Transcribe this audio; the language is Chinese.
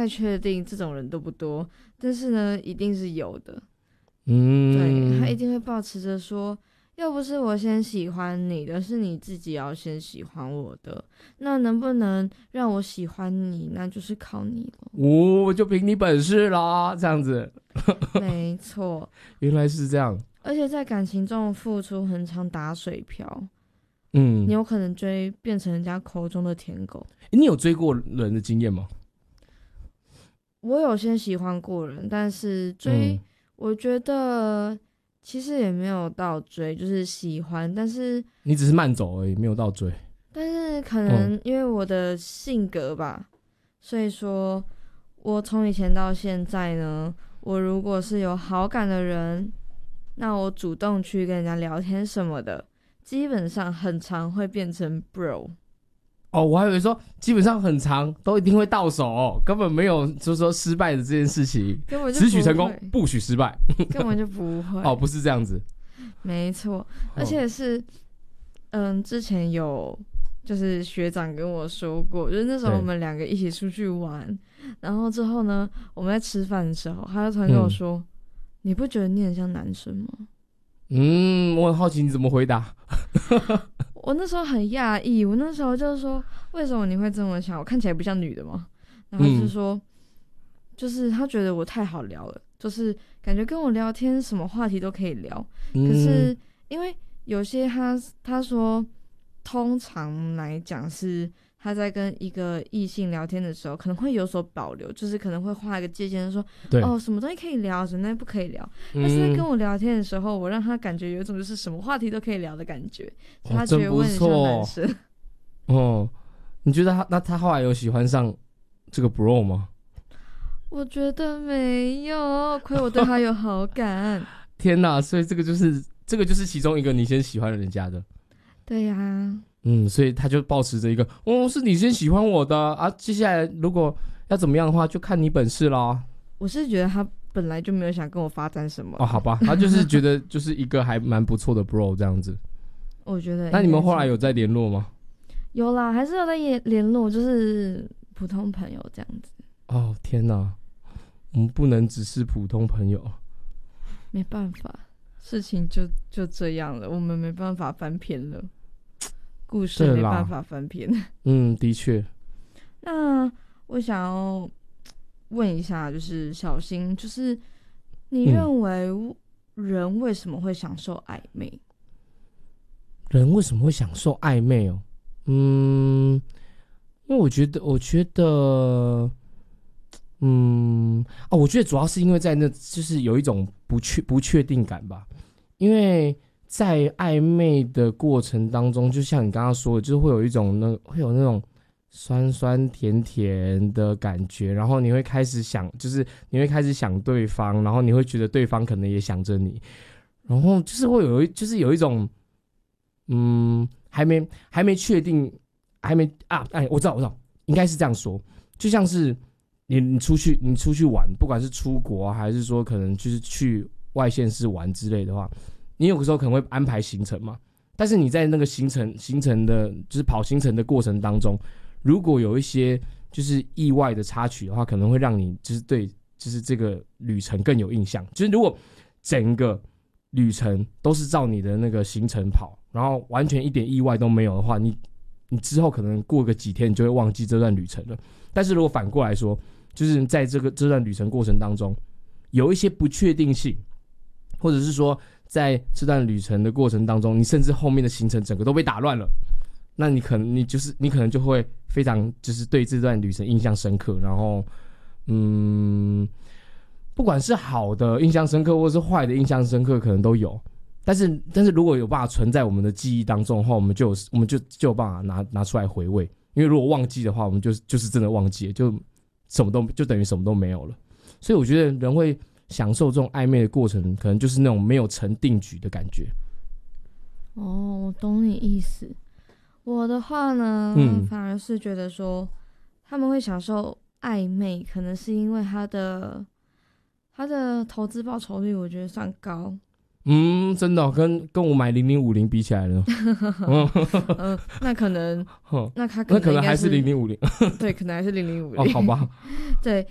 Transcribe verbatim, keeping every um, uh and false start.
太确定这种人多不多，但是呢，一定是有的。 嗯， 对，他一定会抱持着说，要不是我先喜欢你的，是你自己要先喜欢我的。那能不能让我喜欢你，那就是靠你了。 我、哦、就凭你本事啦，这样子。 没错， 原来是这样。 而且在感情中付出很常打水漂。 嗯， 你有可能追变成人家口中的舔狗。 你有追过人的经验吗？ 我有先喜欢过人，但是追。嗯我觉得其实也没有到追，就是喜欢，但是你只是慢走而已，没有到追。 但是可能因为我的性格吧，嗯、所以说我从以前到现在呢，我如果是有好感的人，那我主动去跟人家聊天什么的，基本上很常会变成 bro。 哦，我还以为说基本上很长都一定会到手、哦，根本没有就是说失败的这件事情， 根本就只许成功不许失败， 根本就不会。 哦，不是这样子， 没错，而且是，嗯，之前有就是学长跟我说过，就是那时候我们两个一起出去玩，然后之后呢，我们在吃饭的时候，他就突然跟我说、嗯：“你不觉得你很像男生吗？” 嗯，我很好奇你怎么回答。 我那时候很讶异，我那时候就是说，为什么你会这么想？我看起来不像女的吗？然后他就说、嗯，就是他觉得我太好聊了，就是感觉跟我聊天什么话题都可以聊。嗯、可是因为有些他他说，通常来讲是他在跟一个异性聊天的时候，可能会有所保留，就是可能会画一个界限，说哦什么东西可以聊，什么东西不可以聊。嗯、但是在跟我聊天的时候，我让他感觉有一种就是什么话题都可以聊的感觉， 哦、 他觉得我很像男生。 哦，你觉得他那他后来有喜欢上这个 bro 吗？ 我觉得没有，亏我对他有好感。 天哪，所以这个就是这个就是其中一个你先喜欢人家的。 对呀、啊。 嗯，所以他就抱持着一个，哦，是你先喜欢我的啊，接下来如果要怎么样的话，就看你本事啦。 我是觉得他本来就没有想跟我发展什么。 哦，好吧，他就是觉得就是一个还蛮不错的 bro 这样子。 我觉得。 那你们后来有在联络吗？ 有啦，还是有在联络，就是普通朋友这样子。 哦，天哪，我们不能只是普通朋友。 没办法，事情就就这样了，我们没办法翻篇了。故事没办法翻篇。 嗯，的确。 那我想要问一下，就是小新，就是你认为人为什么会享受暧昧？ 嗯、人为什么会享受暧昧哦？嗯，因为我觉得，我觉得，嗯啊，我觉得主要是因为在那，就是有一种不确不确定感吧，因为。在暧昧的过程当中，就像你刚刚说的，就是会有一种那会有那种酸酸甜甜的感觉，然后你会开始想，就是你会开始想对方，然后你会觉得对方可能也想着你，然后就是会有一就是有一种，嗯，还没还没确定，还没啊，哎，我知道我知道，应该是这样说，就像是你你出去你出去玩，不管是出国啊，还是说可能就是去外县市玩之类的话。你有的时候可能会安排行程嘛，但是你在那个行程行程的，就是跑行程的过程当中，如果有一些就是意外的插曲的话，可能会让你就是对就是这个旅程更有印象。就是如果整个旅程都是照你的那个行程跑，然后完全一点意外都没有的话，你你之后可能过个几天你就会忘记这段旅程了。但是如果反过来说，就是在这个这段旅程过程当中，有一些不确定性，或者是说。在这段旅程的过程当中，你甚至后面的行程整个都被打乱了，那你可能你就是你可能就会非常就是对这段旅程印象深刻，然后嗯，不管是好的印象深刻或是坏的印象深刻，可能都有。但是但是如果有办法存在我们的记忆当中的话，我们就有我们就就有办法拿拿出来回味。因为如果忘记的话，我们就就是真的忘记了，就什么都就等于什么都没有了。所以我觉得人会。享受这种暧昧的过程，可能就是那种没有成定局的感觉。 哦，我懂你意思。我的话呢，嗯、反而是觉得说，他们会享受暧昧，可能是因为他的他的投资报酬率，我觉得算高。 嗯，真的、哦、跟跟我买零零五零比起来了， 嗯、呃，那可能，那他可能那可能还是零零五零， 对，可能还是零零五零。 哦，好吧， 对，